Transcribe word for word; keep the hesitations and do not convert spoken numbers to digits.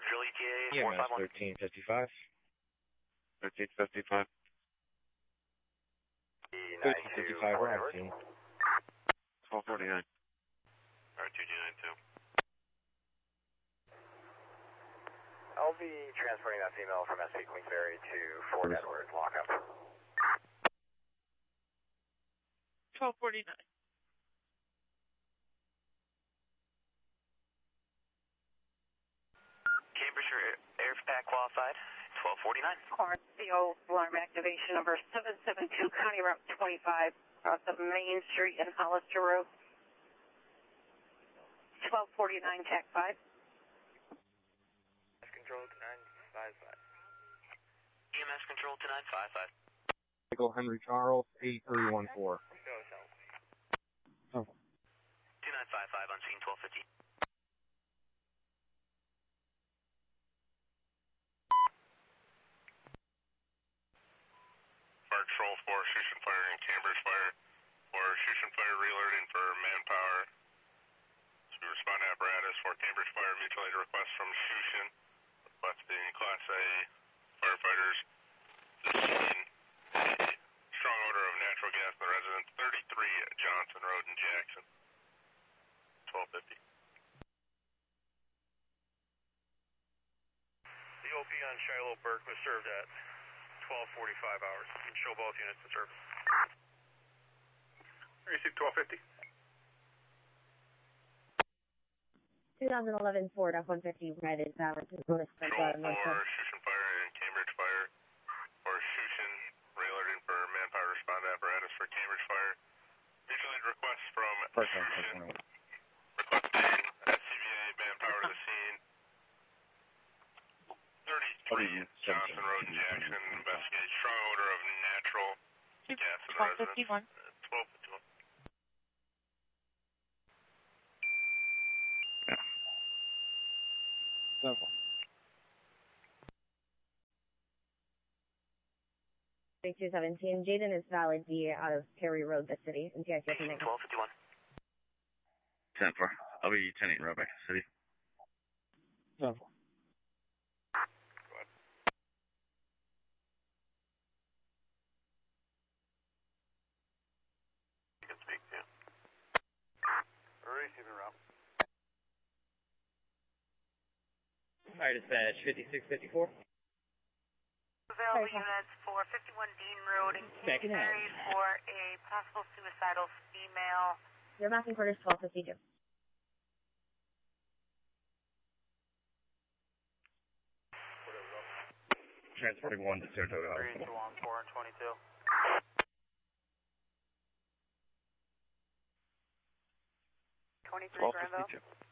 Parkville E T A E four M S five one. thirteen fifty-five. thirteen fifty-five. thirteen fifty-five, we're on scene. twelve forty-nine. R two G nine two. I'll be transporting that female from S P Queensberry to Fort Edward, lockup. twelve forty-nine. Cambridgeshire Air Pack qualified, twelve forty-nine. R C O alarm activation number seven seven two, County Route twenty-five, across the Main Street and Hollister Road. twelve forty-nine, Tech five. Control to nine five five. E M S control to nine five five. Michael Henry Charles, eight three one four. Go, so. Oh. two nine five five on scene twelve fifty. Fire Control for Shushan Fire and Cambridge Fire. For Shushan Fire realerting for manpower. To respond to apparatus for Cambridge Fire mutual aid request from Shushan. Requesting Class A firefighters. The scene, a strong odor of natural gas in the residence, thirty-three Johnson Road in Jackson. twelve fifty. The O P on Shiloh Burke was served at twelve forty-five hours. You can show both units in service. Receive twelve fifty. twenty eleven Ford F one fifty red is valid to bonus for Control for Shushan Fire and Cambridge Fire. For Shushan, realerting for manpower respond apparatus for Cambridge Fire. Mutual aid request from Shushan. Requesting S C V A manpower to the scene. thirty-three Johnson Road in Jackson. Investigate strong odor of natural gas in the twelve residence. fifty-one. twelve fifty-one. Simple. thirty-two seventeen, Jaden is valid D out of Perry Road, the city, and T I C twelve fifty-one. ten four. I'll be ten eight, Roback City. Simple. You can speak to. Receiving route. Fire dispatch, fifty-six fifty-four. Available units for fifty-one Dean Road in Backing out. Kingsbury for a possible suicidal female. Your mapping quarters twelve fifty-two. Transporting one to Saratoga. three two one four and twenty-two. twenty-three twelve Granville. fifty-two.